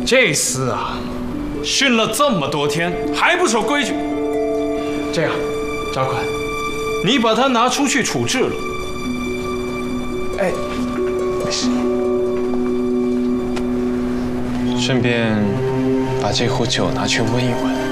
这厮啊，训了这么多天还不守规矩。这样，赵款，你把他拿出去处置了。 哎，没事。 顺便把这壶酒拿去温一温。